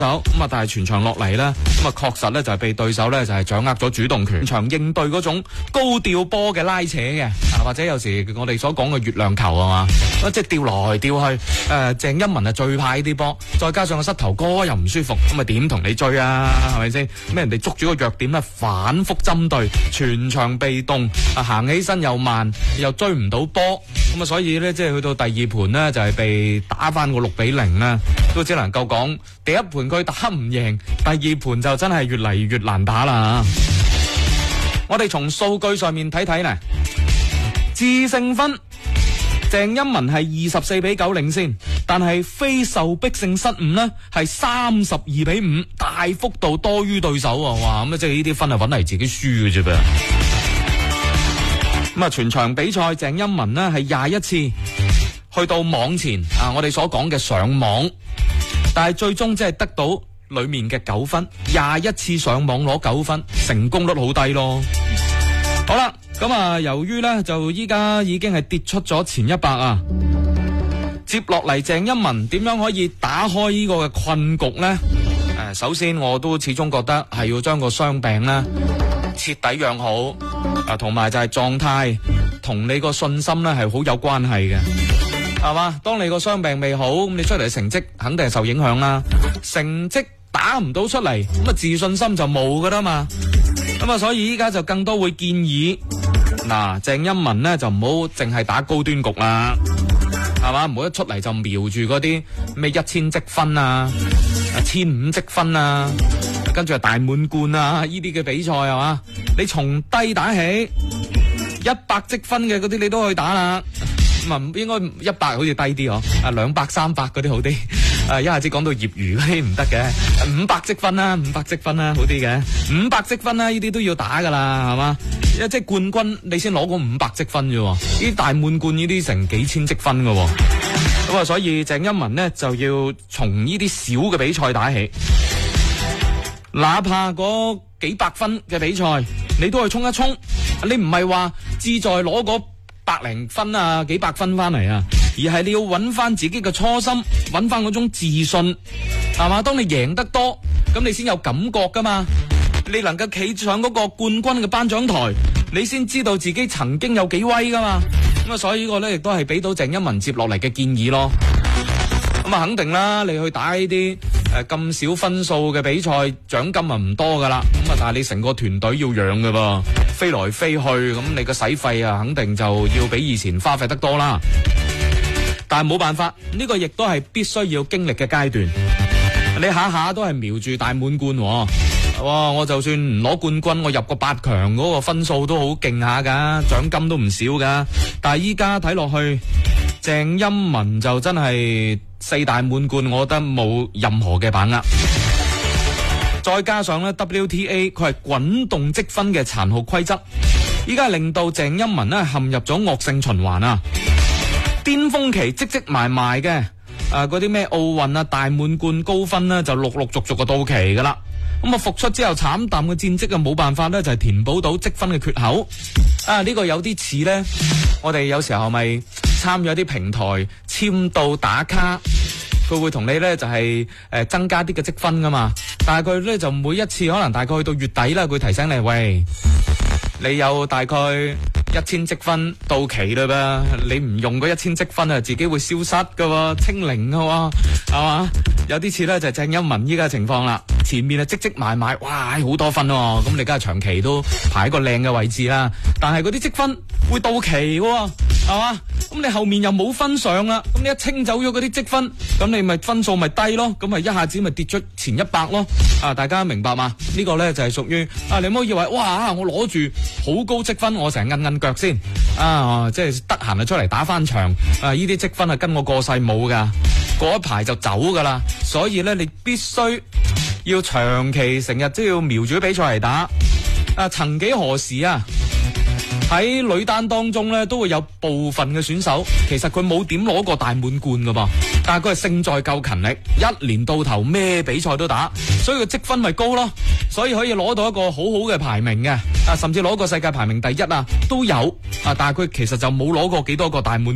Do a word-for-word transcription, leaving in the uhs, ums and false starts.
咁啊，但係全場落嚟咧，咁啊確實咧就係被對手咧就係掌握咗主動權，全場應對嗰種高吊波嘅拉扯嘅，啊或者有時我哋所講嘅月亮球啊嘛，即係吊來吊去，誒、呃、鄭欽文啊最怕呢啲波，再加上個膝頭哥又唔舒服，咁啊點同你追啊？係咪先？咩人哋捉住個弱點咧，反覆針對，全場被動，啊行起身又慢，又追唔到波，咁啊所以咧即係去到第二盤呢，就係、是、被打翻個六比零啦，都只能夠講第一盤佢打唔贏，第二盤就真係越嚟越難打啦。我哋從數據上面睇睇呢，致勝分鄭欽文係二十四比九領先，但係非受逼性失誤呢係三十二比五，大幅度多於對手啊！哇，咁啊即係呢啲分係搵嚟自己輸嘅啫噃。咁啊，全場比賽鄭欽文呢係廿一次去到網前啊，我哋所講嘅上網，但係最終即係得到裏面嘅九分，廿一次上網攞九分，成功率好低咯。好啦，咁啊，由於呢就依家已經係跌出咗前一百啊，接落嚟鄭欽文點樣可以打開呢個嘅困局呢？誒、呃，首先我都始終覺得係要將個傷病呢徹底養好，啊，同埋就係狀態同你個信心呢係好有關係嘅。係嘛？當你個傷病未好，咁你出嚟嘅成績肯定係受影響啦。成績打唔到出嚟，咁啊自信心就冇噶啦嘛。咁啊，所以依家就更多會建議，嗱，鄭欽文呢就唔好淨係打高端局啦，係嘛？唔好一出嚟就瞄住嗰啲咩一千積分啊、千五積分啊，跟住係大滿貫啊呢啲嘅比賽係嘛？你從低打起，一百積分嘅嗰啲你都可以打啦。咁啊，應該一百好似低啲嗬，啊兩百、三百嗰啲好啲，啊一下子講到業餘嗰啲唔得嘅，五百積分啦，五百積分啦，好啲嘅，五百積分啦，呢啲都要打噶啦，係嘛？即係冠軍你先攞過五百積分啫，呢啲大滿貫呢啲成幾千積分噶，咁啊，所以鄭欽文呢就要從呢啲小嘅比賽打起，哪怕嗰幾百分嘅比賽，你都去衝一衝，你唔係話志在攞個百零分啊，幾百分翻嚟啊，而係你要揾翻自己嘅初心，揾翻嗰種自信，係嘛？當你贏得多，咁你先有感覺噶嘛？你能夠企上嗰個冠軍嘅頒獎台，你先知道自己曾經有幾威噶嘛？咁啊，所以呢個咧亦都係俾到鄭欽文接落嚟嘅建議咯。咁啊，肯定啦，你去打呢啲誒咁少分數嘅比賽，獎金啊唔多噶啦。咁啊，但係你成個團隊要養噶噃。飛來飛去，咁你個使費啊，肯定就要比以前花費得多啦。但係冇辦法，呢、這個亦都係必須要經歷嘅階段。你下下都係瞄住大滿貫，哇！我就算唔攞冠軍，我入個八強嗰個分數都好勁下噶，獎金都唔少噶。但係依家睇落去，鄭欽文就真係四大滿貫，我覺得冇任何嘅把握。再加上咧 W T A 佢係滾動積分嘅殘酷規則，依家令到鄭欽文咧陷入咗惡性循環啊！巔峰期積積埋埋嘅啊嗰啲咩奧運啊大滿貫高分呢，就陸陸續續就到期噶啦。咁啊復出之後慘淡嘅戰績啊冇辦法咧就係填補到積分嘅缺口啊！呢、這個有啲似呢，我哋有時候咪參與一啲平台簽到打卡。佢會同你咧就係、是、誒、呃、增加啲嘅積分噶嘛，但係佢咧就每一次可能大概去到月底啦，佢提醒你，喂，你有大概一千積分到期啦噃，你唔用嗰一千積分啊，自己會消失噶，清零噶，係嘛？有啲似咧就係鄭欽文依家嘅情況啦，前面啊積積埋埋，哇，好多分喎、哦，咁你梗係長期都排一個靚嘅位置啦，但係嗰啲積分會到期喎，係嘛？咁你後面又冇分上啦，咁你一清走咗嗰啲積分，咁你咪分數咪低咯，咁咪一下子咪跌出前一百咯。啊，大家明白嘛？呢、這個咧就係屬於啊，你唔好以為哇，我攞住好高積分，我成日摁摁腳先啊，即係得閒啊出嚟打翻場啊，呢啲積分啊跟我過世冇噶，過一排就走噶啦。所以咧，你必須要長期成日都要瞄住比賽嚟打。啊，曾幾何時啊？喺女單當中咧，都會有部分嘅選手，其實佢冇點攞過大滿貫噶噃，但係佢係勝在夠勤力，一年到頭咩比賽都打，所以個積分咪高咯，所以可以攞到一個好好嘅排名嘅，啊，甚至攞個世界排名第一啊都有，啊，但係佢其實就冇攞過幾多個大滿。